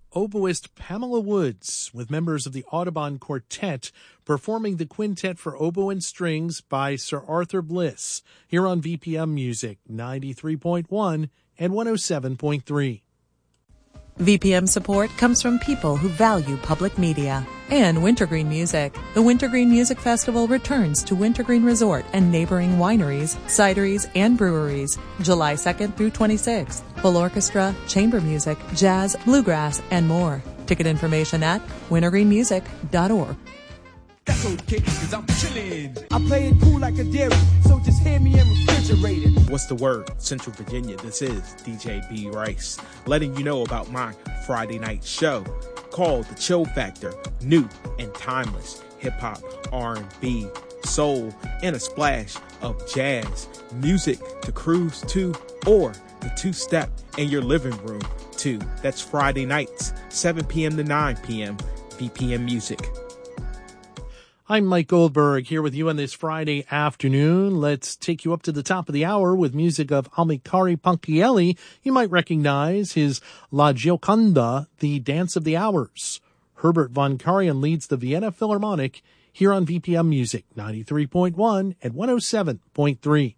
oboist Pamela Woods with members of the Audubon Quartet performing the Quintet for Oboe and Strings by Sir Arthur Bliss here on VPM Music 93.1 and 107.3. VPM support comes from people who value public media and Wintergreen Music. The Wintergreen Music Festival returns to Wintergreen Resort and neighboring wineries, cideries, and breweries July 2nd through 26th. Full orchestra, chamber music, jazz, bluegrass, and more. Ticket information at wintergreenmusic.org. That's okay, cause I'm chillin'. I play it cool like a dairy, so just hear me and refrigerate it. What's the word? Central Virginia, this is DJ B. Rice, letting you know about my Friday night show called The Chill Factor. New and timeless hip-hop, R&B, soul, and a splash of jazz. Music to cruise to or the two-step in your living room too. That's Friday nights, 7 p.m. to 9 p.m. VPM Music. I'm Mike Goldberg here with you on this Friday afternoon. Let's take you up to the top of the hour with music of Amikari Panchielli. You might recognize his La Gioconda, the Dance of the Hours. Herbert von Karajan leads the Vienna Philharmonic here on VPM Music 93.1 and 107.3.